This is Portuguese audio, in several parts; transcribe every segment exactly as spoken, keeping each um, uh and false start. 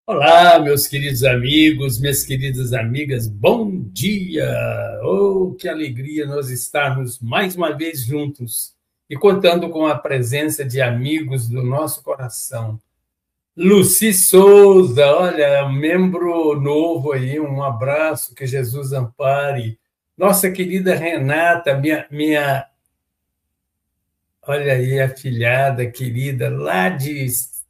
Olá, meus queridos amigos, minhas queridas amigas, bom dia! Oh, que alegria nós estarmos mais uma vez juntos e contando com a presença de amigos do nosso coração. Luci Souza, olha, membro novo aí, um abraço, que Jesus ampare. Nossa querida Renata, minha, minha olha aí, afilhada querida, lá de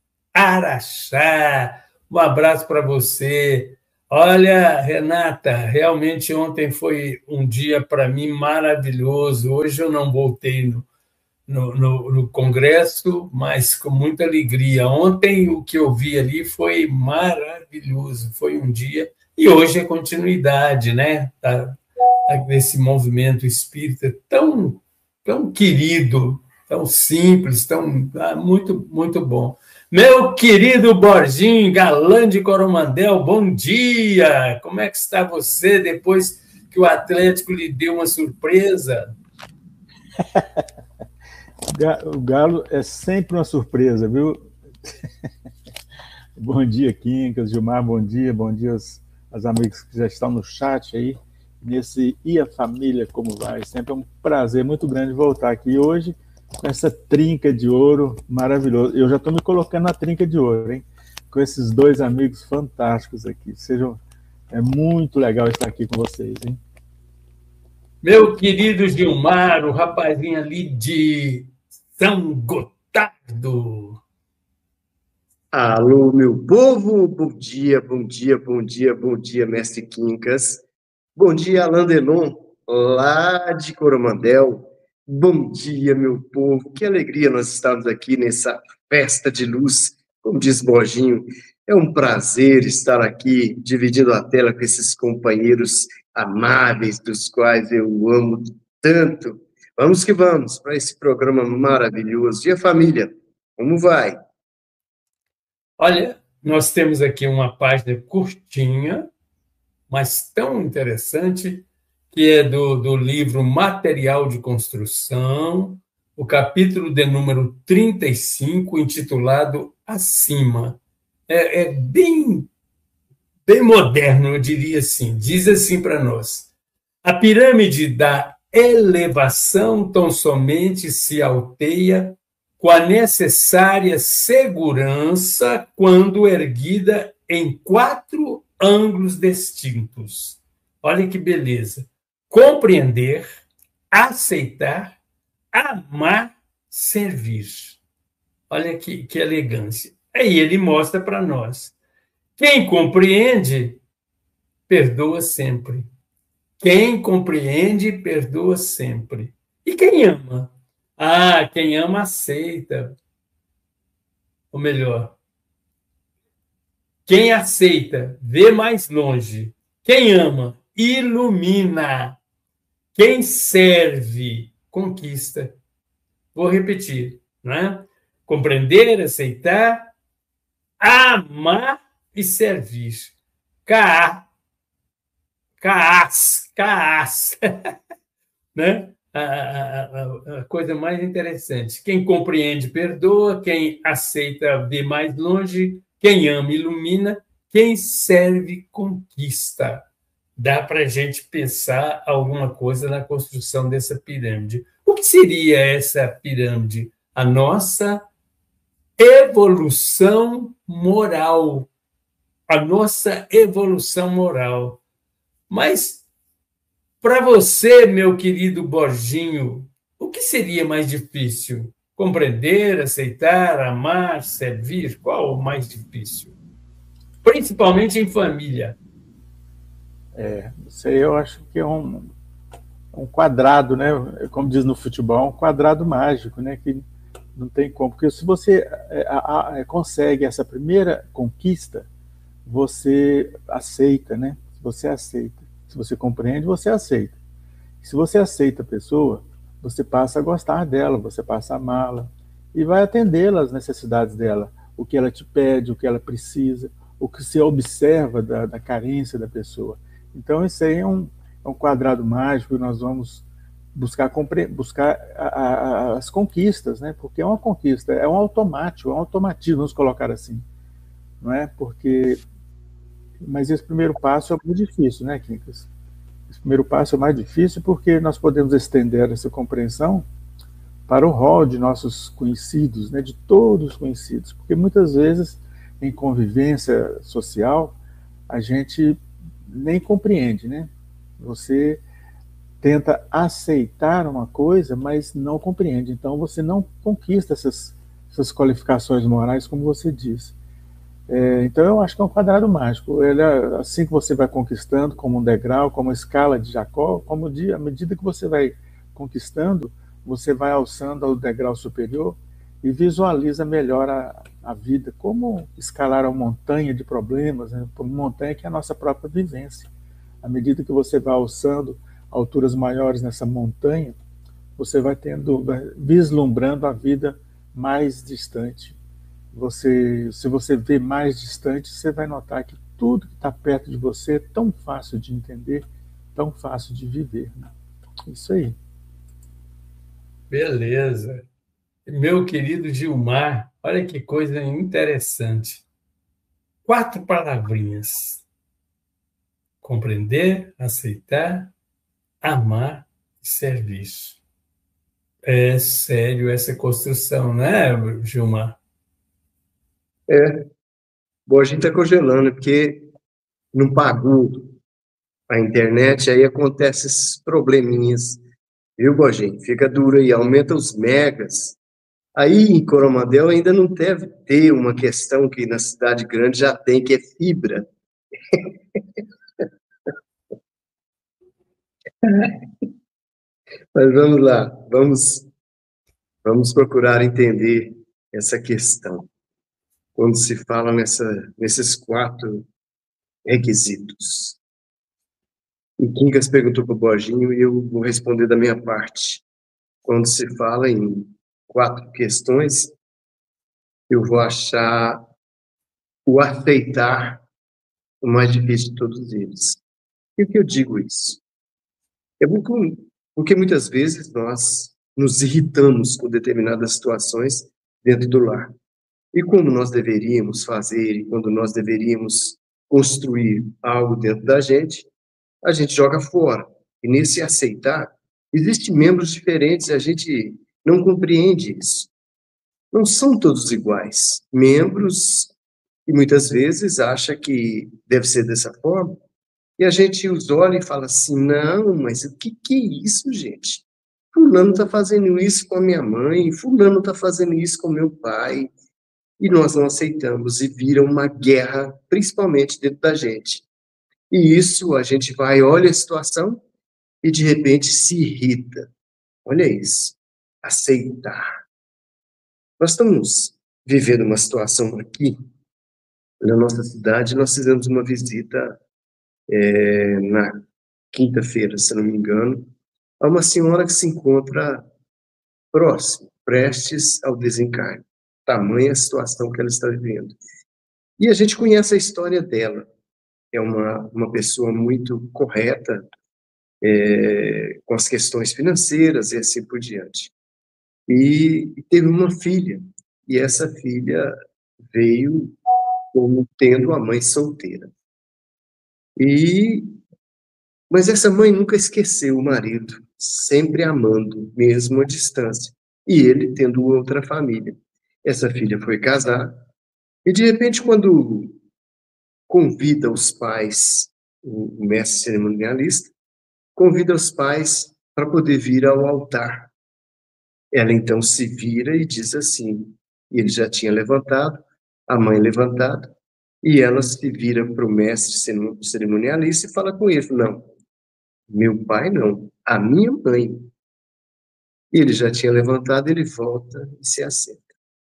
Araxá. Um abraço para você. Olha, Renata, realmente ontem foi um dia para mim maravilhoso. Hoje eu não voltei no, no, no, no congresso, mas com muita alegria. Ontem o que eu vi ali foi maravilhoso. Foi um dia, e hoje é continuidade, né? Tá, desse movimento espírita tão, tão querido, tão simples, tão, ah, muito, muito bom. Meu querido Borginho, galã de Coromandel, bom dia! Como é que está você depois que o Atlético lhe deu uma surpresa? O Galo é sempre uma surpresa, viu? Bom dia, Quincas, Gilmar, bom dia, bom dia aos, aos amigos que já estão no chat aí, nesse E a Família Como Vai. Sempre é um prazer muito grande voltar aqui hoje com essa trinca de ouro maravilhosa. Eu já estou me colocando na trinca de ouro, hein? Com esses dois amigos fantásticos aqui. Sejam, é muito legal estar aqui com vocês, hein? Meu querido Gilmar, o rapazinho ali de São Gotardo. Alô, meu povo, bom dia, bom dia, bom dia, bom dia, mestre Quincas. Bom dia, Alain Delon, lá de Coromandel. Bom dia, meu povo, que alegria nós estarmos aqui nessa festa de luz, como diz Borginho. É um prazer estar aqui dividindo a tela com esses companheiros amáveis, dos quais eu amo tanto. Vamos que vamos para esse programa maravilhoso. E a família, como vai? Olha, nós temos aqui uma página curtinha, mas tão interessante, que é do, do livro Material de Construção, o capítulo de número trinta e cinco, intitulado Acima. É, é bem, bem moderno, eu diria assim. Diz assim para nós: a pirâmide da elevação tão somente se alteia com a necessária segurança quando erguida em quatro ângulos distintos. Olha que beleza. Compreender, aceitar, amar, servir. Olha que, que elegância. Aí ele mostra para nós: quem compreende, perdoa sempre. Quem compreende, perdoa sempre. E quem ama? Ah, quem ama, aceita. Ou melhor, quem aceita, vê mais longe. Quem ama, ilumina. Quem serve, conquista. Vou repetir, né? Compreender, aceitar, amar e servir. Ca, caas, caas, né? A, a, a coisa mais interessante. Quem compreende, perdoa. Quem aceita, vê mais longe. Quem ama, ilumina. Quem serve, conquista. Dá para a gente pensar alguma coisa na construção dessa pirâmide. O que seria essa pirâmide? A nossa evolução moral. A nossa evolução moral. Mas, para você, meu querido Borginho, o que seria mais difícil? Compreender, aceitar, amar, servir? Qual o mais difícil? Principalmente em família. É, isso aí eu acho que é um, um quadrado, né? Como diz no futebol, um quadrado mágico, né? Que não tem como. Porque se você é, a, a, consegue essa primeira conquista, você aceita, né? Você aceita. Se você compreende, você aceita. Se você aceita a pessoa, você passa a gostar dela, você passa a amá-la e vai atendê-la às necessidades dela, o que ela te pede, o que ela precisa, o que você observa da, da carência da pessoa. Então, isso aí é um, é um quadrado mágico e nós vamos buscar, buscar a, a, as conquistas, né? Porque é uma conquista, é um automático, é um automatismo, vamos colocar assim. não é? Porque, mas esse primeiro passo é o mais difícil, né, Quincas? Esse primeiro passo é o mais difícil porque nós podemos estender essa compreensão para o rol de nossos conhecidos, né, de todos os conhecidos, porque muitas vezes em convivência social a gente nem compreende, né? Você tenta aceitar uma coisa, mas não compreende. Então você não conquista essas, essas qualificações morais, como você disse. É, então eu acho que é um quadrado mágico. Ele é assim que você vai conquistando, como um degrau, como uma escala de Jacó, como de, à medida que você vai conquistando, você vai alçando ao degrau superior e visualiza melhor a, a vida, como escalar uma montanha de problemas, né? Uma montanha que é a nossa própria vivência. À medida que você vai alçando alturas maiores nessa montanha, você vai tendo, vai vislumbrando a vida mais distante. Você, se você vê mais distante, você vai notar que tudo que está perto de você é tão fácil de entender, tão fácil de viver, né? Isso aí. Beleza. Meu querido Gilmar, olha que coisa interessante. Quatro palavrinhas: compreender, aceitar, amar e serviço. É sério essa construção, né, Gilmar? É, bom, a gente está congelando, porque não pagou a internet, aí acontece esses probleminhas, viu, Bojinho? Fica duro aí, aumenta os megas. Aí em Coromandel ainda não deve ter uma questão que na cidade grande já tem, que é fibra. Mas vamos lá, vamos, vamos procurar entender essa questão, quando se fala nessa, nesses quatro requisitos. O Quincas perguntou para o Borginho e eu vou responder da minha parte. Quando se fala em quatro questões, eu vou achar o aceitar o mais difícil de todos eles. E por que eu digo isso? É porque, porque muitas vezes nós nos irritamos com determinadas situações dentro do lar. E como nós deveríamos fazer, e quando nós deveríamos construir algo dentro da gente, a gente joga fora. E nesse aceitar, existem membros diferentes e a gente não compreende isso. Não são todos iguais. Membros, e muitas vezes acha que deve ser dessa forma, e a gente os olha e fala assim, não, mas o que, que é isso, gente? Fulano está fazendo isso com a minha mãe, fulano está fazendo isso com meu pai, e nós não aceitamos, e vira uma guerra, principalmente dentro da gente. E isso, a gente vai, olha a situação, e de repente se irrita. Olha isso, aceitar. Nós estamos vivendo uma situação aqui, na nossa cidade, nós fizemos uma visita é, na quinta-feira, se não me engano, a uma senhora que se encontra próxima, prestes ao desencarne. Tamanha a situação que ela está vivendo. E a gente conhece a história dela. É uma, uma pessoa muito correta é, com as questões financeiras e assim por diante. E, e teve uma filha, e essa filha veio como tendo a mãe solteira. E, mas essa mãe nunca esqueceu o marido, sempre amando, mesmo à distância, e ele tendo outra família. Essa filha foi casar, e de repente, quando convida os pais, o mestre cerimonialista, convida os pais para poder vir ao altar. Ela então se vira e diz assim, ele já tinha levantado, a mãe levantada, e ela se vira para o mestre cerimonialista e fala com ele, não, meu pai não, a minha mãe. E ele já tinha levantado, ele volta e se assenta.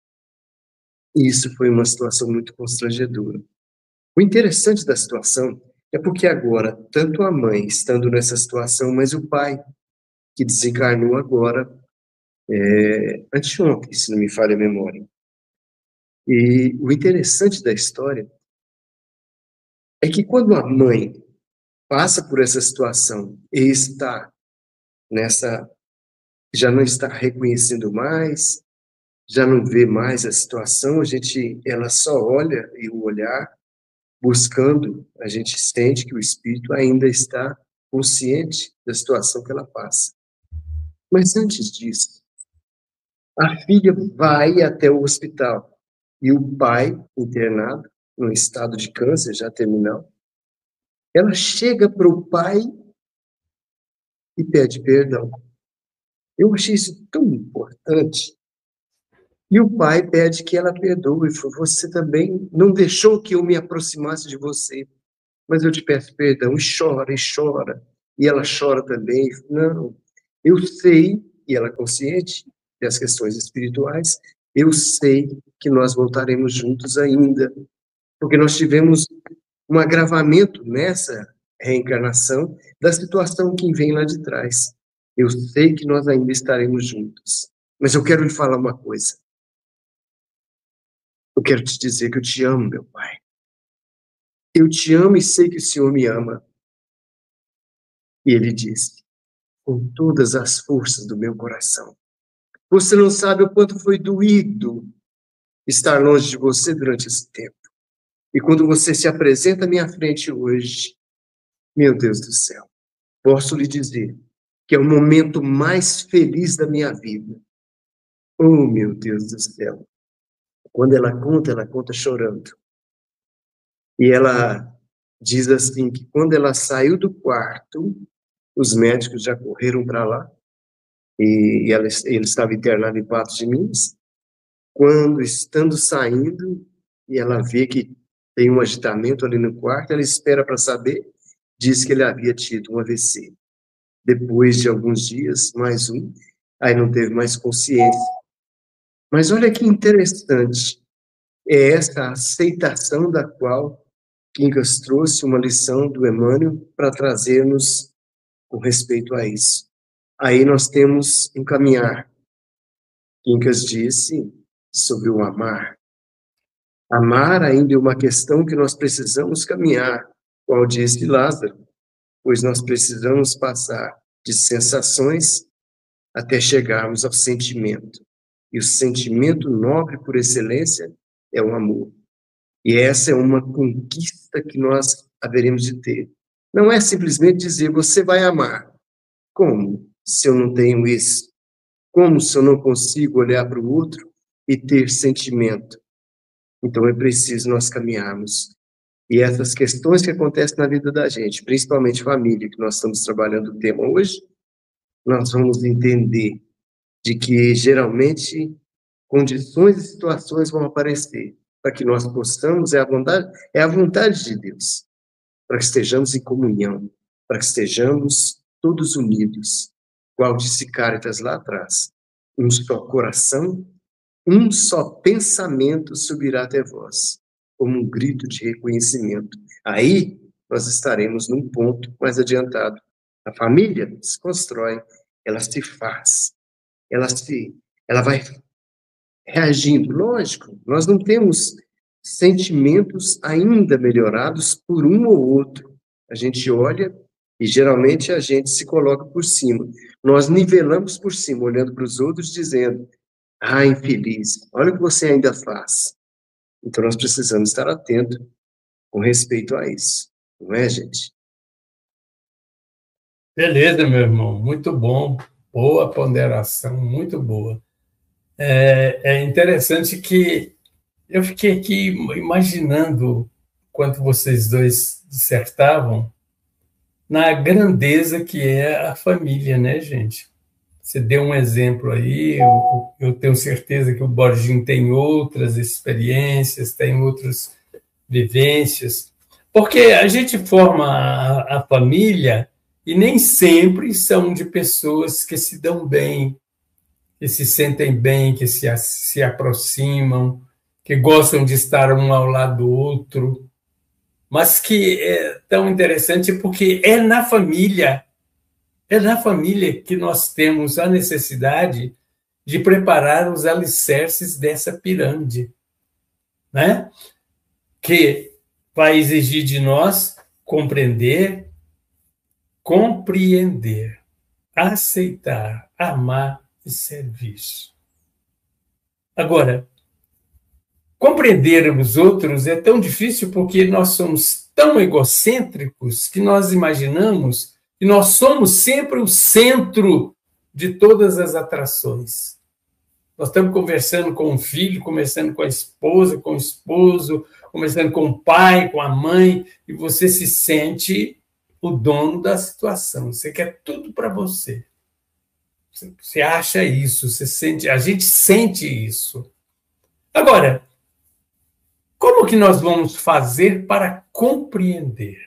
E isso foi uma situação muito constrangedora. O interessante da situação é porque agora, tanto a mãe estando nessa situação, mas o pai, que desencarnou agora, é, anteontem, se não me falha a memória. E o interessante da história é que quando a mãe passa por essa situação e está nessa, já não está reconhecendo mais, já não vê mais a situação, a gente, ela só olha e o olhar buscando, a gente sente que o espírito ainda está consciente da situação que ela passa. Mas antes disso, a filha vai até o hospital e o pai, internado, no estado de câncer já terminal, ela chega para o pai e pede perdão. Eu achei isso tão importante. E o pai pede que ela perdoe. Ele falou, você também não deixou que eu me aproximasse de você, mas eu te peço perdão. E chora, e chora. E ela chora também. Não, eu sei, e ela é consciente das questões espirituais, eu sei que nós voltaremos juntos ainda, porque nós tivemos um agravamento nessa reencarnação da situação que vem lá de trás. Eu sei que nós ainda estaremos juntos. Mas eu quero lhe falar uma coisa. Eu quero te dizer que eu te amo, meu pai. Eu te amo e sei que o Senhor me ama. E ele disse, com todas as forças do meu coração. Você não sabe o quanto foi doído estar longe de você durante esse tempo. E quando você se apresenta à minha frente hoje, meu Deus do céu, posso lhe dizer que é o momento mais feliz da minha vida. Oh, meu Deus do céu. Quando ela conta, ela conta chorando. E ela diz assim, que quando ela saiu do quarto, os médicos já correram para lá, e ela, ele estava internado em Patos de Minas. Quando, estando saindo, e ela vê que tem um agitamento ali no quarto, ela espera para saber, diz que ele havia tido um A V C. Depois de alguns dias, mais um, aí não teve mais consciência. Mas olha que interessante, é essa aceitação da qual Quincas trouxe uma lição do Emmanuel para trazer-nos com respeito a isso. Aí nós temos encaminhar. Quincas disse sobre o amar. Amar ainda é uma questão que nós precisamos caminhar, qual disse Lázaro, pois nós precisamos passar de sensações até chegarmos ao sentimento. E o sentimento nobre por excelência é o amor. E essa é uma conquista que nós haveremos de ter. Não é simplesmente dizer, você vai amar. Como se eu não tenho isso? Como se eu não consigo olhar para o outro e ter sentimento? Então é preciso nós caminharmos. E essas questões que acontecem na vida da gente, principalmente família, que nós estamos trabalhando o tema hoje, nós vamos entender de que, geralmente, condições e situações vão aparecer para que nós possamos, é a vontade, é a vontade de Deus, para que estejamos em comunhão, para que estejamos todos unidos, igual disse Cáritas lá atrás, um só coração, um só pensamento subirá até vós, como um grito de reconhecimento. Aí nós estaremos num ponto mais adiantado. A família se constrói, ela se faz, ela se, ela vai reagindo. Lógico, nós não temos sentimentos ainda melhorados por um ou outro. A gente olha e geralmente a gente se coloca por cima. Nós nivelamos por cima, olhando para os outros, dizendo, ah, infeliz, olha o que você ainda faz. Então nós precisamos estar atentos com respeito a isso. Não é, gente? Beleza, meu irmão, muito bom, boa ponderação, muito boa. É, é interessante que eu fiquei aqui imaginando, enquanto vocês dois dissertavam, na grandeza que é a família, né, gente? Você deu um exemplo aí, eu, eu tenho certeza que o Borginho tem outras experiências, tem outras vivências, porque a gente forma a, a família e nem sempre são de pessoas que se dão bem, que se sentem bem, que se, se aproximam, que gostam de estar um ao lado do outro, mas que é tão interessante porque é na família, é na família que nós temos a necessidade de preparar os alicerces dessa pirâmide, né? Que vai exigir de nós compreender, compreender, aceitar, amar e servir. Agora, compreender os outros é tão difícil porque nós somos tão egocêntricos que nós imaginamos que nós somos sempre o centro de todas as atrações. Nós estamos conversando com o filho, conversando com a esposa, com o esposo, conversando com o pai, com a mãe, e você se sente o dono da situação. Você quer tudo para você. Você acha isso, você sente, a gente sente isso. Agora, como que nós vamos fazer para compreender?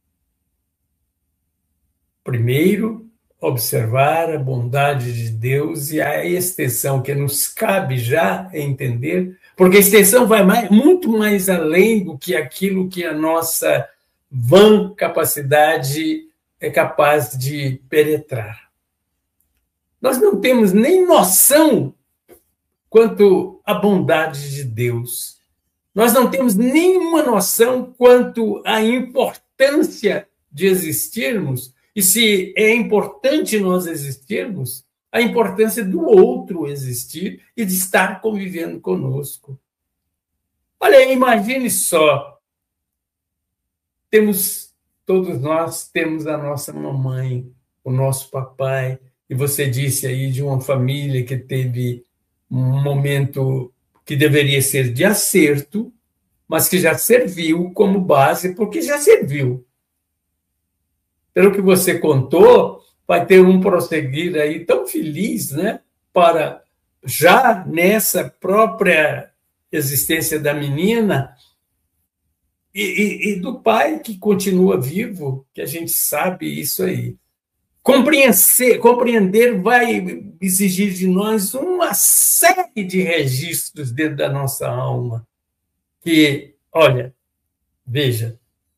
Primeiro, observar a bondade de Deus e a extensão que nos cabe já entender, porque a extensão vai mais, muito mais além do que aquilo que a nossa vã capacidade é capaz de penetrar. Nós não temos nem noção quanto à bondade de Deus. Nós não temos nenhuma noção quanto à importância de existirmos, e se é importante nós existirmos, a importância do outro existir e de estar convivendo conosco. Olha, imagine só, temos, todos nós temos a nossa mamãe, o nosso papai, e você disse aí de uma família que teve um momento que deveria ser de acerto, mas que já serviu como base, porque já serviu. Pelo que você contou, vai ter um prosseguir aí tão feliz, né? Para já nessa própria existência da menina e, e, e do pai que continua vivo, que a gente sabe isso aí. Compreender, compreender vai exigir de nós uma série de registros dentro da nossa alma. Que, olha, veja,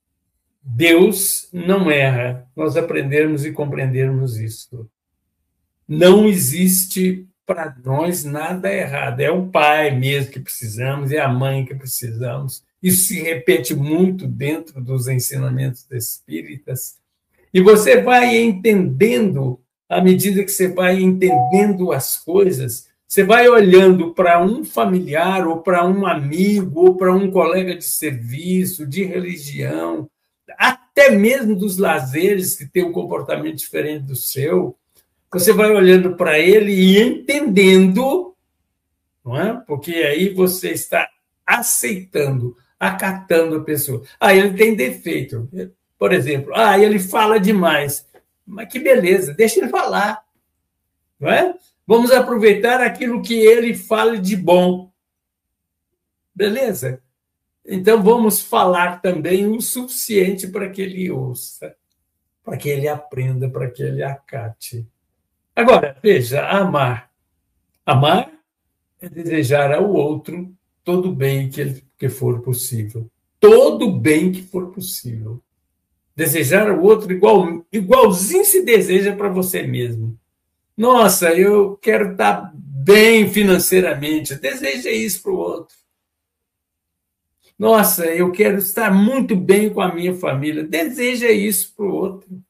Deus não erra, nós aprendermos e compreendermos isso. Não existe para nós nada errado. É o pai mesmo que precisamos, é a mãe que precisamos. Isso se repete muito dentro dos ensinamentos espíritas. E você vai entendendo, à medida que você vai entendendo as coisas, você vai olhando para um familiar, ou para um amigo, ou para um colega de serviço, de religião, até mesmo dos lazeres, que tem um comportamento diferente do seu, você vai olhando para ele e entendendo, não é? Porque aí você está aceitando, acatando a pessoa. Ah, ele tem defeito. Por exemplo, ah, ele fala demais. Mas que beleza, deixa ele falar. Não é? Vamos aproveitar aquilo que ele fala de bom. Beleza? Então, vamos falar também o suficiente para que ele ouça, para que ele aprenda, para que ele acate. Agora, veja, amar. Amar é desejar ao outro todo o bem que, ele, que for possível. Todo o bem que for possível. Desejar ao outro igual, igualzinho se deseja para você mesmo. Nossa, eu quero estar bem financeiramente. Deseja isso para o outro. Nossa, eu quero estar muito bem com a minha família. Deseja isso para o outro.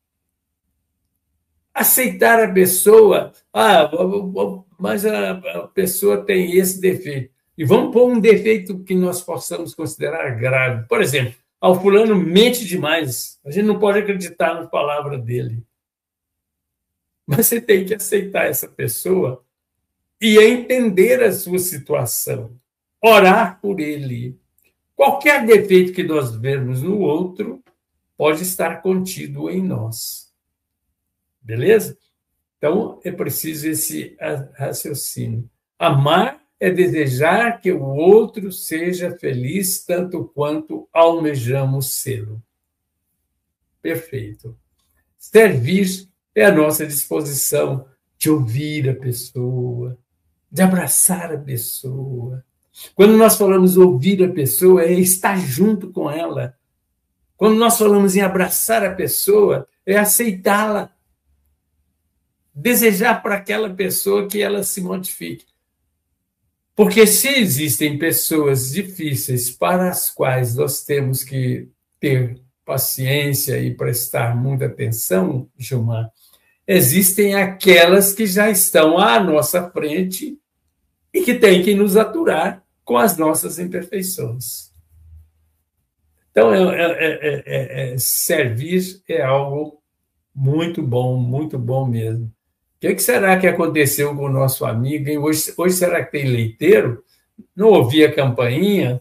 Aceitar a pessoa. Ah, mas a pessoa tem esse defeito. E vamos pôr um defeito que nós possamos considerar grave. Por exemplo, ah, o fulano mente demais. A gente não pode acreditar na palavra dele. Mas você tem que aceitar essa pessoa e entender a sua situação. Orar por ele. Qualquer defeito que nós vermos no outro pode estar contido em nós. Beleza? Então, é preciso esse raciocínio. Amar é desejar que o outro seja feliz tanto quanto almejamos sê-lo. Perfeito. Servir é a nossa disposição de ouvir a pessoa, de abraçar a pessoa. Quando nós falamos ouvir a pessoa, é estar junto com ela. Quando nós falamos em abraçar a pessoa, é aceitá-la. Desejar para aquela pessoa que ela se modifique. Porque se existem pessoas difíceis para as quais nós temos que ter paciência e prestar muita atenção, Gilmar, existem aquelas que já estão à nossa frente e que tem que nos aturar com as nossas imperfeições. Então, é, é, é, é, servir é algo muito bom, muito bom mesmo. O que, que será que aconteceu com o nosso amigo? Hein? Hoje, hoje será que tem leiteiro? Não ouvi a campainha?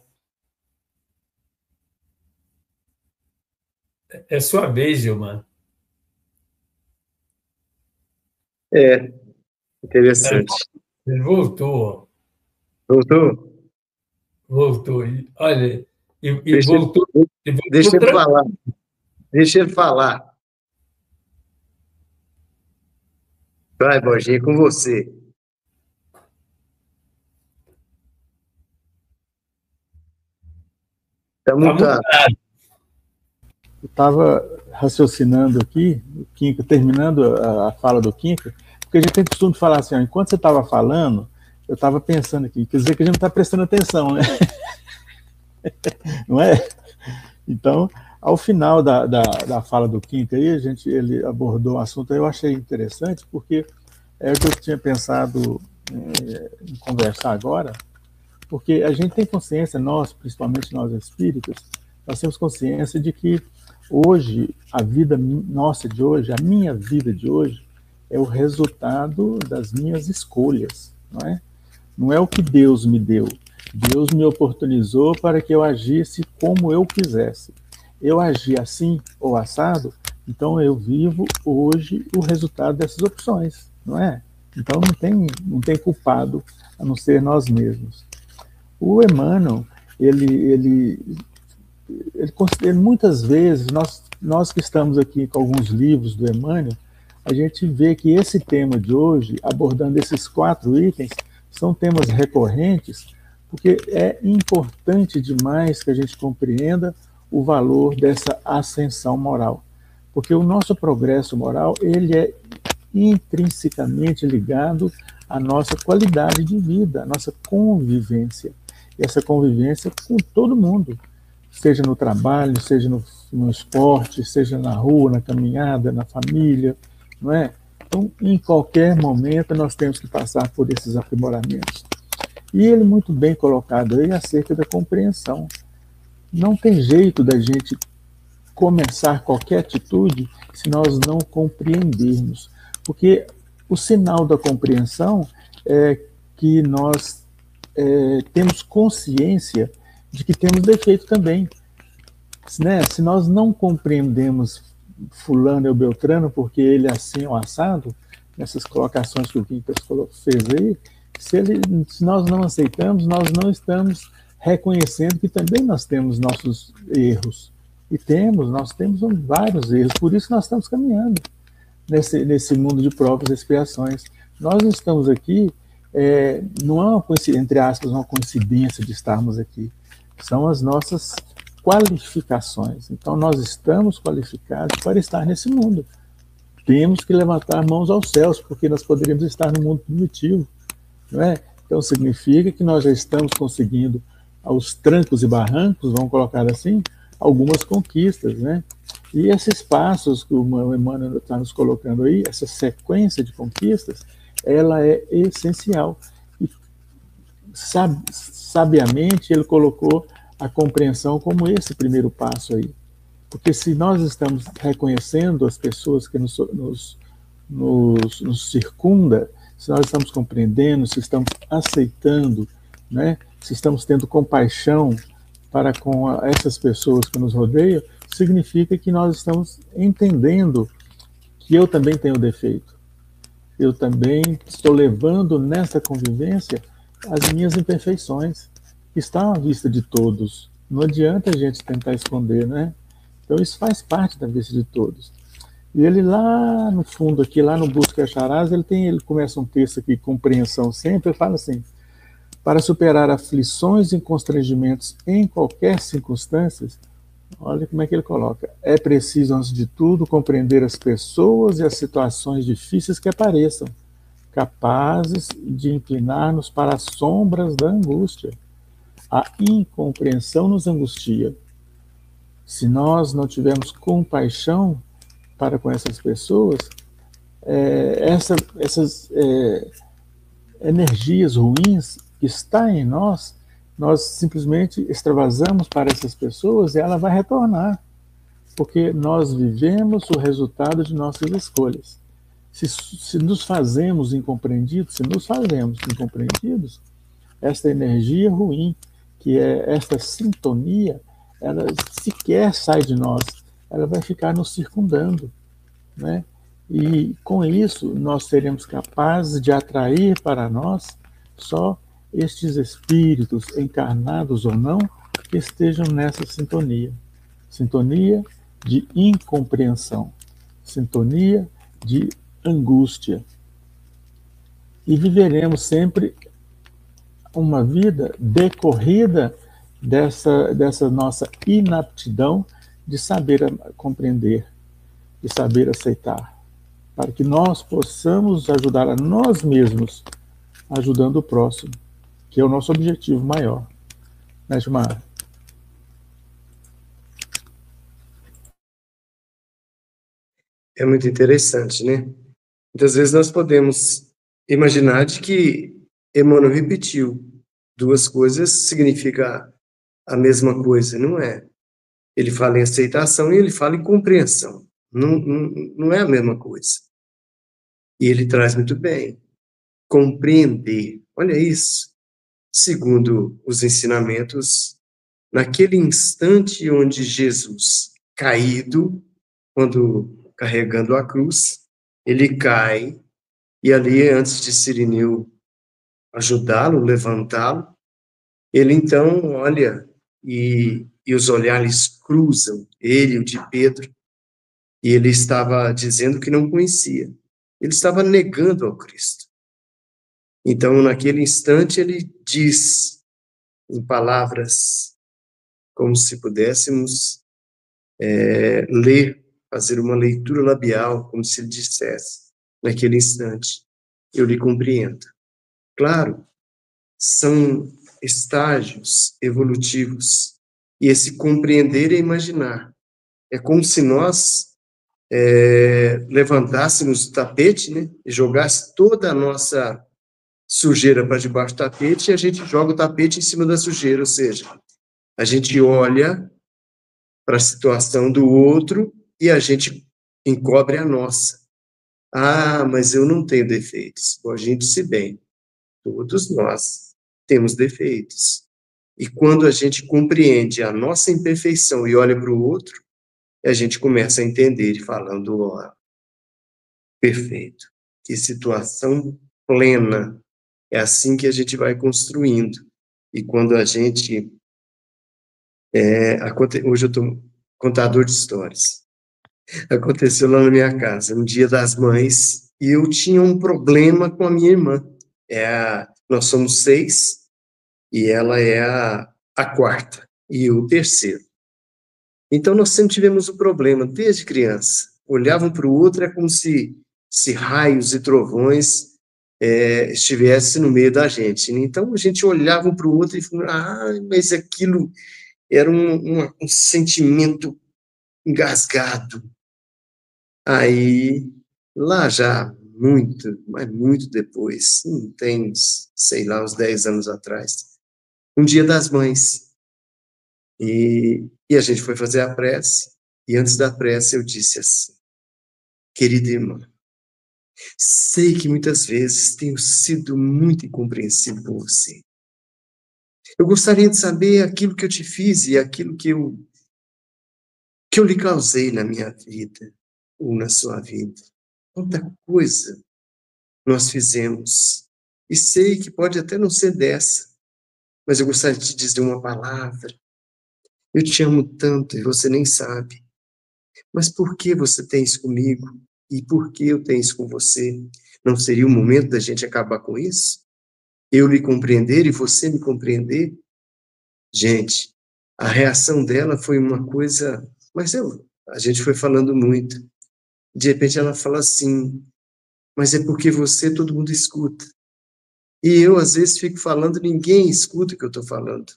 É sua vez, Gilmar. É, interessante. Ele voltou. Voltou? Voltou. E, olha, e, e Deixa voltou. Ele, E voltou deixa ele tra... falar. Deixa ele falar. Vai, Borginha, com você. Está mutado. Eu estava raciocinando aqui, o Quinca, terminando a, a fala do Quinca, porque a gente tem costume de falar assim, ó, enquanto você estava falando, eu estava pensando aqui, quer dizer que a gente não está prestando atenção, né? Não é? Então, ao final da, da, da fala do Quinca, aí, a gente, ele abordou um assunto que eu achei interessante, porque é o que eu tinha pensado é, em conversar agora, porque a gente tem consciência, nós, principalmente nós espíritas, nós temos consciência de que hoje, a vida nossa de hoje, a minha vida de hoje, é o resultado das minhas escolhas, não é? Não é o que Deus me deu. Deus me oportunizou para que eu agisse como eu quisesse. Eu agi assim ou assado, então eu vivo hoje o resultado dessas opções, não é? Então não tem, não tem culpado a não ser nós mesmos. O Emmanuel, ele, ele, ele, ele muitas vezes, nós, nós que estamos aqui com alguns livros do Emmanuel, a gente vê que esse tema de hoje, abordando esses quatro itens, são temas recorrentes, porque é importante demais que a gente compreenda o valor dessa ascensão moral. Porque o nosso progresso moral, ele é intrinsecamente ligado à nossa qualidade de vida, à nossa convivência. E essa convivência com todo mundo, seja no trabalho, seja no, no esporte, seja na rua, na caminhada, na família, não é? Então, em qualquer momento, nós temos que passar por esses aprimoramentos. E ele muito bem colocado aí acerca da compreensão. Não tem jeito da gente começar qualquer atitude se nós não compreendermos. Porque o sinal da compreensão é que nós é, temos consciência de que temos defeito também. Né? Se nós não compreendemos fulano ou beltrano porque ele é assim ou assado, nessas colocações que o Quincas fez aí, se, ele, se nós não aceitamos, nós não estamos reconhecendo que também nós temos nossos erros. E temos, nós temos vários erros, por isso nós estamos caminhando nesse, nesse mundo de provas e expiações. Nós estamos aqui, é, não é uma coincidência, entre aspas, uma coincidência de estarmos aqui, são as nossas qualificações. Então nós estamos qualificados para estar nesse mundo. Temos que levantar mãos aos céus, porque nós poderíamos estar no mundo primitivo, não é? Então significa que nós já estamos conseguindo, aos trancos e barrancos, vamos colocar assim, algumas conquistas, né? E esses passos que o Emmanuel está nos colocando aí, essa sequência de conquistas, ela é essencial. E sab, sabiamente ele colocou a compreensão como esse primeiro passo aí. Porque se nós estamos reconhecendo as pessoas que nos, nos, nos, nos circunda, se nós estamos compreendendo, se estamos aceitando, né? Se estamos tendo compaixão para com essas pessoas que nos rodeiam, significa que nós estamos entendendo que eu também tenho defeito. Eu também estou levando nessa convivência as minhas imperfeições, que estão à vista de todos. Não adianta a gente tentar esconder, né? Então isso faz parte da vista de todos. E ele lá no fundo, aqui, lá no Busca e Acharás, ele, tem, ele começa um texto aqui, compreensão sempre, ele fala assim: para superar aflições e constrangimentos em qualquer circunstância, olha como é que ele coloca, é preciso, antes de tudo, compreender as pessoas e as situações difíceis que apareçam, capazes de inclinar-nos para as sombras da angústia. A incompreensão nos angustia. Se nós não tivermos compaixão para com essas pessoas, é, essa, essas é, energias ruins, está em nós, nós simplesmente extravasamos para essas pessoas e ela vai retornar, porque nós vivemos o resultado de nossas escolhas. Se, se nos fazemos incompreendidos, se nos fazemos incompreendidos, esta energia ruim, que é esta sintonia, ela sequer sai de nós, ela vai ficar nos circundando, né? E com isso nós seremos capazes de atrair para nós só estes espíritos, encarnados ou não, que estejam nessa sintonia. Sintonia de incompreensão, sintonia de angústia. E viveremos sempre uma vida decorrida dessa, dessa nossa inaptidão de saber compreender, de saber aceitar, para que nós possamos ajudar a nós mesmos, ajudando o próximo, que é o nosso objetivo maior. Né, Gilmar? É muito interessante, né? Muitas vezes nós podemos imaginar de que Emmanuel repetiu duas coisas, significa a mesma coisa, não é? Ele fala em aceitação e ele fala em compreensão. Não, não, não é a mesma coisa. E ele traz muito bem. Compreender. Olha isso. Segundo os ensinamentos, naquele instante onde Jesus, caído, quando carregando a cruz, ele cai, e ali, antes de Cirineu ajudá-lo, levantá-lo, ele então olha e, e os olhares cruzam, ele e o de Pedro, e ele estava dizendo que não conhecia. Ele estava negando ao Cristo. Então, naquele instante, ele diz, em palavras, como se pudéssemos é, ler, fazer uma leitura labial, como se ele dissesse, naquele instante, eu lhe compreendo. Claro, são estágios evolutivos, e esse compreender é imaginar. É como se nós é, levantássemos o tapete, né, e jogasse toda a nossa sujeira para debaixo do tapete, e a gente joga o tapete em cima da sujeira, ou seja, a gente olha para a situação do outro e a gente encobre a nossa. Ah, mas eu não tenho defeitos. Bom, a gente se bem, todos nós temos defeitos. E quando a gente compreende a nossa imperfeição e olha para o outro, a gente começa a entender, falando, ó, perfeito, que situação plena. É assim que a gente vai construindo. E quando a gente... É, hoje eu estou contador de histórias. Aconteceu lá na minha casa, no Dia das Mães, e eu tinha um problema com a minha irmã. É a, nós somos seis, e ela é a, a quarta, e o terceiro. Então, nós sempre tivemos um problema, desde criança. Olhavam para o outro, é como se, se raios e trovões é, estivessem no meio da gente. Então, a gente olhava um para o outro e falava, ah, mas aquilo era um, um, um sentimento engasgado. Aí, lá já, muito, mas muito depois, não tem, sei lá, uns dez anos atrás, um Dia das Mães, e, e a gente foi fazer a prece, e antes da prece eu disse assim, querida irmã, sei que muitas vezes tenho sido muito incompreensível por você. Eu gostaria de saber aquilo que eu te fiz e aquilo que eu, que eu lhe causei na minha vida, ou na sua vida. Quanta coisa nós fizemos. E sei que pode até não ser dessa, mas eu gostaria de te dizer uma palavra. Eu te amo tanto e você nem sabe. Mas por que você tem isso comigo? E por que eu tenho isso com você? Não seria o momento da gente acabar com isso? Eu lhe compreender e você me compreender? Gente, a reação dela foi uma coisa... Mas eu, a gente foi falando muito. De repente ela fala assim, mas é porque você todo mundo escuta. E eu, às vezes, fico falando, ninguém escuta o que eu estou falando.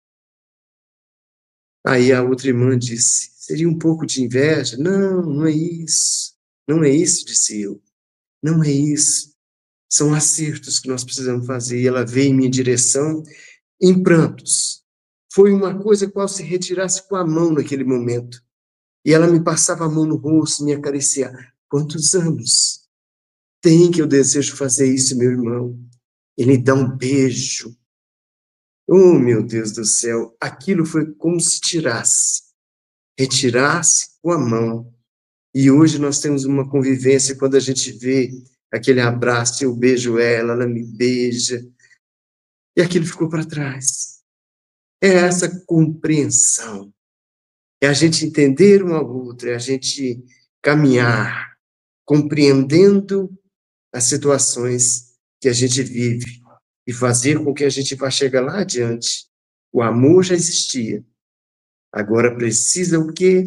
Aí a outra irmã disse, seria um pouco de inveja? Não, não é isso. Não é isso, disse eu. Não é isso. São acertos que nós precisamos fazer. E ela veio em minha direção em prantos. Foi uma coisa qual se retirasse com a mão naquele momento. E ela me passava a mão no rosto, me acariciar. Quantos anos tem que eu desejo fazer isso, meu irmão? Ele dá um beijo. Oh, meu Deus do céu. Aquilo foi como se tirasse. Retirasse com a mão. E hoje nós temos uma convivência quando a gente vê aquele abraço, eu beijo ela, ela me beija. E aquilo ficou para trás. É essa compreensão. É a gente entender um ao outro, é a gente caminhar, compreendendo as situações que a gente vive e fazer com que a gente vá chegar lá adiante. O amor já existia. Agora precisa o quê?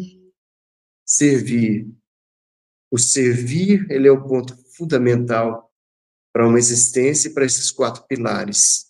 Servir. O servir, ele é o ponto fundamental para uma existência e para esses quatro pilares.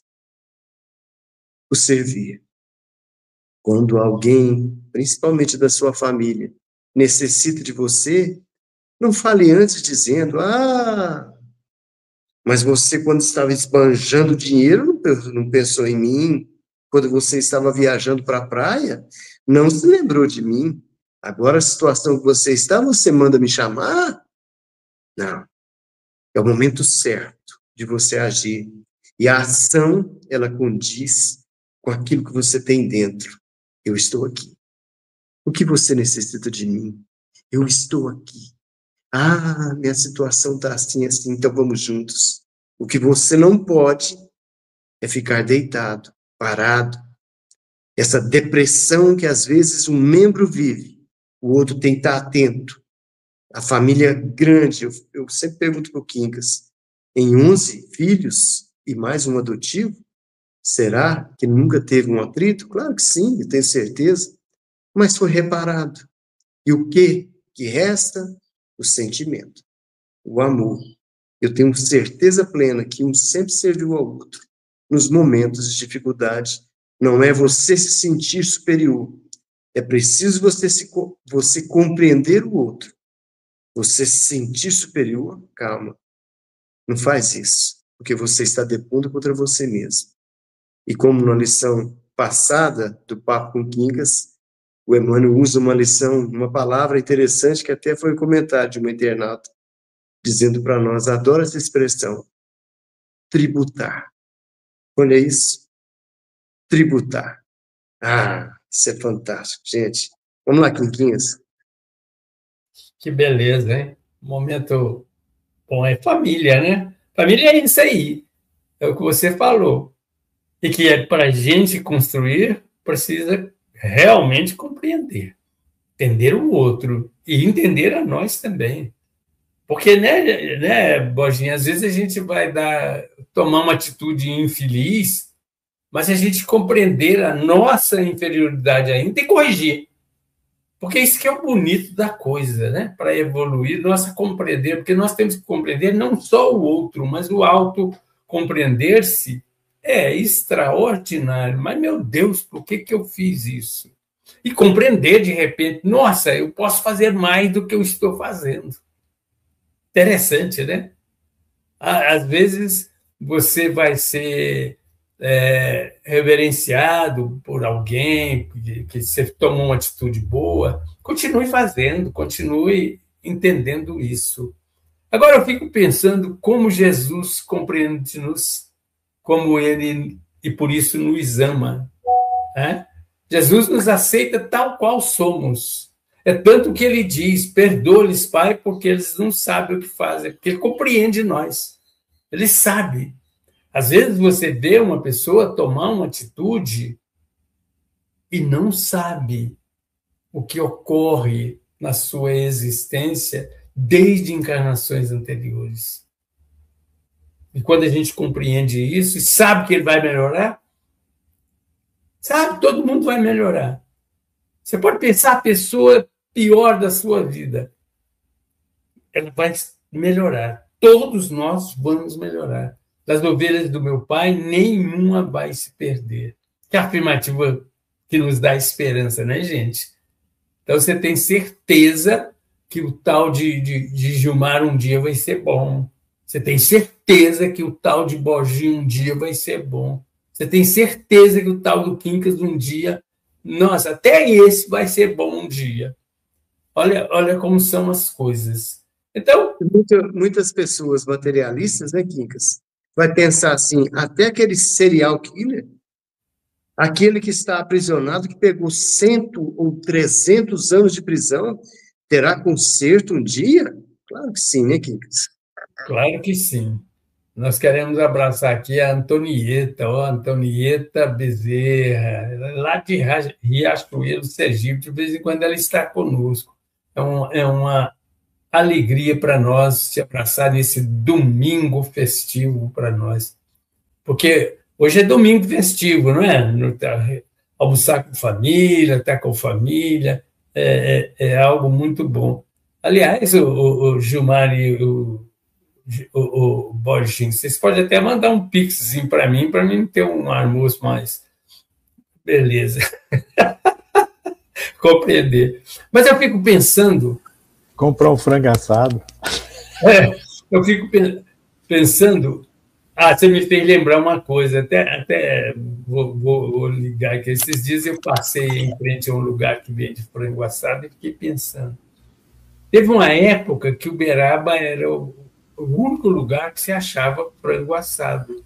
O servir. Quando alguém, principalmente da sua família, necessita de você, não fale antes dizendo, ah, mas você quando estava esbanjando dinheiro não pensou em mim, quando você estava viajando para a praia, não se lembrou de mim. Agora a situação que você está, você manda me chamar? Não. É o momento certo de você agir. E a ação, ela condiz com aquilo que você tem dentro. Eu estou aqui. O que você necessita de mim? Eu estou aqui. Ah, minha situação está assim, assim, então vamos juntos. O que você não pode é ficar deitado, parado. Essa depressão que às vezes um membro vive, o outro tem que estar atento. A família grande, eu, eu sempre pergunto para o Quincas, em onze filhos e mais um adotivo, será que nunca teve um atrito? Claro que sim, eu tenho certeza, mas foi reparado. E o que que resta? O sentimento, o amor. Eu tenho certeza plena que um sempre serviu ao outro. Nos momentos de dificuldade, não é você se sentir superior, é preciso você, se, você compreender o outro. Você se sentir superior, calma, não faz isso, porque você está depondo contra você mesmo. E como na lição passada do Papo com Quincas, o Emmanuel usa uma lição, uma palavra interessante que até foi comentada de uma internauta, dizendo para nós, adoro essa expressão, tributar. Olha isso, tributar. Ah, isso é fantástico, gente. Vamos lá, Quinquinhas. Que beleza, hein? Momento bom, é família, né? Família é isso aí, é o que você falou. E que é para a gente construir, precisa realmente compreender, entender o outro e entender a nós também. Porque, né, né, Borginha, às vezes a gente vai dar, tomar uma atitude infeliz, mas a gente compreender a nossa inferioridade ainda e corrigir. Porque isso que é o bonito da coisa, né? Para evoluir, nossa compreender, porque nós temos que compreender não só o outro, mas o auto-compreender-se é extraordinário. Mas, meu Deus, por que, que eu fiz isso? E compreender, de repente, nossa, eu posso fazer mais do que eu estou fazendo. Interessante, né? Às vezes você vai ser é, reverenciado por alguém, que, que você tomou uma atitude boa, continue fazendo, continue entendendo isso. Agora eu fico pensando como Jesus compreende-nos, como ele, e por isso nos ama. Né? Jesus nos aceita tal qual somos. É tanto que ele diz, perdoa-lhes, Pai, porque eles não sabem o que fazem, porque ele compreende nós. Ele sabe. Às vezes você vê uma pessoa tomar uma atitude e não sabe o que ocorre na sua existência desde encarnações anteriores. E quando a gente compreende isso e sabe que ele vai melhorar, sabe, todo mundo vai melhorar. Você pode pensar a pessoa pior da sua vida, ela vai melhorar. Todos nós vamos melhorar. Das ovelhas do meu Pai, nenhuma vai se perder. Que afirmativa que nos dá esperança, né, gente? Então você tem certeza que o tal de, de, de Gilmar um dia vai ser bom. Você tem certeza que o tal de Borginho um dia vai ser bom. Você tem certeza que o tal do Quincas um dia, nossa, até esse vai ser bom um dia. Olha, olha como são as coisas. Então, Muita, muitas pessoas materialistas, né, Quincas, vai pensar assim, até aquele serial killer, aquele que está aprisionado, que pegou cento ou trezentos anos de prisão, terá conserto um dia? Claro que sim, né, Quincas? claro que sim. Nós queremos abraçar aqui a Antonieta, ó, Antonieta Bezerra, lá de Riachuelo, Sergipe, de vez em quando ela está conosco. É, um, é uma alegria para nós se abraçar nesse domingo festivo para nós. Porque hoje é domingo festivo, não é? Almoçar com família, estar com família, é, é, é algo muito bom. Aliás, o, o, o Gilmar e o o, o Borginho, vocês podem até mandar um pixzinho para mim, para mim ter um almoço mais... Beleza. Compreender. Mas eu fico pensando... Comprar um frango assado. É, eu fico pensando... Ah, você me fez lembrar uma coisa, até, até vou, vou, vou ligar aqui. Esses dias eu passei em frente a um lugar que vende frango assado e fiquei pensando. Teve uma época que Uberaba era o o único lugar que se achava frango assado.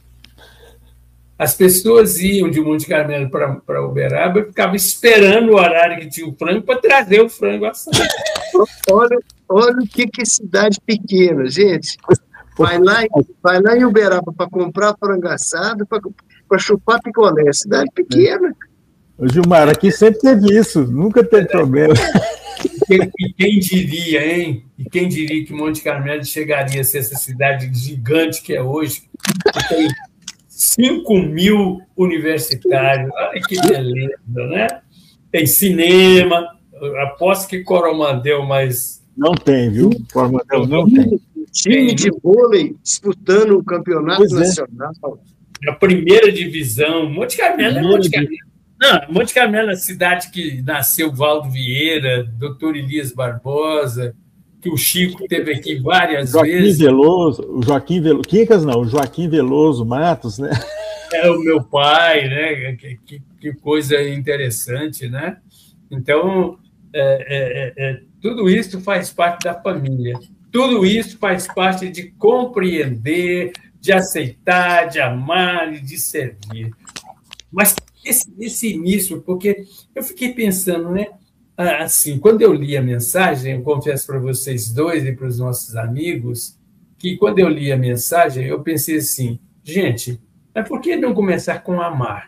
As pessoas iam de Monte Carmelo para Uberaba e ficavam esperando o horário que tinha o frango para trazer o frango assado. Olha, olha o que, que é cidade pequena, gente. Vai lá, vai lá em Uberaba para comprar frango assado, para chupar picolé. Cidade pequena. Ô, Gilmar, aqui sempre teve isso, nunca teve problema. E quem diria, hein? E quem diria que Monte Carmelo chegaria a ser essa cidade gigante que é hoje, que tem cinco mil universitários. Olha que beleza, né? Tem cinema, aposto que Coromandel, mas... Não tem, viu? Coromandel não tem. Time de vôlei disputando o campeonato pois nacional. É. A primeira divisão. Monte Carmelo é Monte Carmelo. Não, Monte Carmelo é a cidade que nasceu Valdo Vieira, doutor Elias Barbosa, que o Chico teve aqui várias Joaquim vezes. Veloso, o Joaquim Veloso, Quincas não, o Joaquim Veloso Matos, né? É o meu pai, né? Que, que, que coisa interessante, né? Então, é, é, é, tudo isso faz parte da família. Tudo isso faz parte de compreender, de aceitar, de amar e de servir. Mas esse, esse início, porque eu fiquei pensando, né? Assim, quando eu li a mensagem, eu confesso para vocês dois e para os nossos amigos, que quando eu li a mensagem, eu pensei assim, gente, mas por que não começar com amar?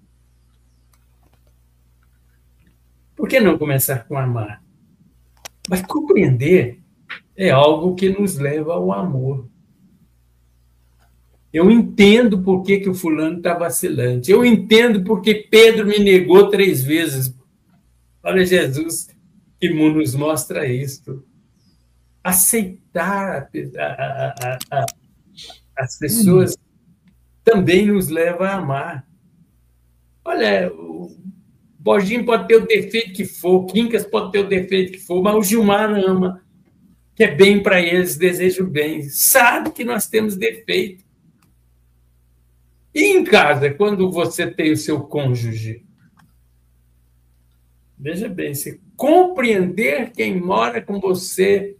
Por que não começar com amar? Mas compreender é algo que nos leva ao amor. Eu entendo por que, que o fulano está vacilante. Eu entendo porque Pedro me negou três vezes. Olha Jesus que nos mostra isso. Aceitar a, a, a, a, as pessoas também nos leva a amar. Olha, o Borginho pode ter o defeito que for, o Quincas pode ter o defeito que for, mas o Gilmar ama, quer bem para eles, deseja o bem, sabe que nós temos defeito. E em casa, quando você tem o seu cônjuge, veja bem, se compreender quem mora com você,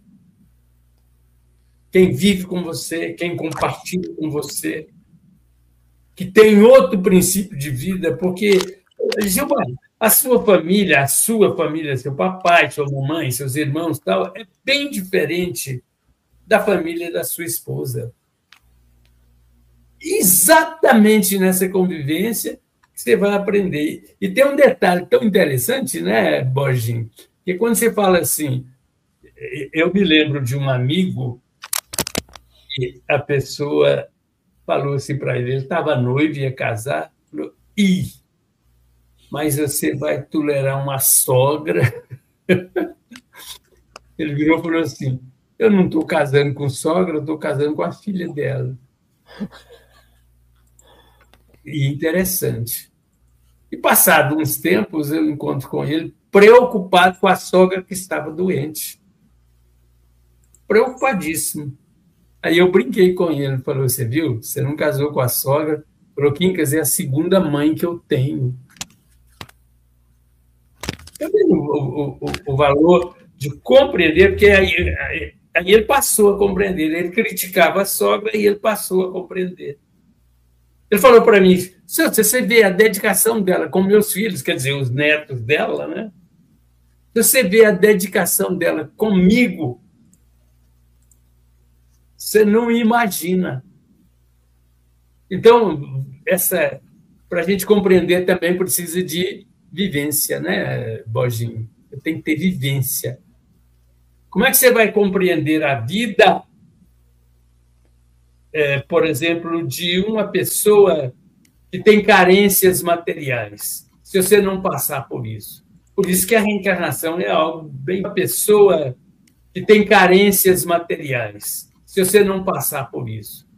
quem vive com você, quem compartilha com você, que tem outro princípio de vida, porque, Gilmar, a sua família, a sua família, seu papai, sua mamãe, seus irmãos, tal, é bem diferente da família da sua esposa. Exatamente nessa convivência que você vai aprender. E tem um detalhe tão interessante, né, Borginho? Que quando você fala assim, eu me lembro de um amigo que a pessoa falou assim para ele, ele estava noivo, ia casar, falou, ih, mas você vai tolerar uma sogra? Ele virou e falou assim, eu não estou casando com sogra, eu estou casando com a filha dela. E interessante. E passado uns tempos, eu encontro com ele preocupado com a sogra que estava doente. Preocupadíssimo. Aí eu brinquei com ele, falou, você viu? Você não casou com a sogra? Falou, Quincas, é a segunda mãe que eu tenho. Tá vendo o, o, o valor de compreender, porque aí, aí, aí ele passou a compreender, ele criticava a sogra e ele passou a compreender. Ele falou para mim, se você vê a dedicação dela com meus filhos, quer dizer, os netos dela, né? Se você vê a dedicação dela comigo, você não imagina. Então, essa, para a gente compreender também precisa de vivência, né, Borginho? Tem que ter vivência. Como é que você vai compreender a vida, é, por exemplo, de uma pessoa que tem carências materiais, se você não passar por isso? Por isso que a reencarnação é algo bem... Uma pessoa que tem carências materiais, se você não passar por isso.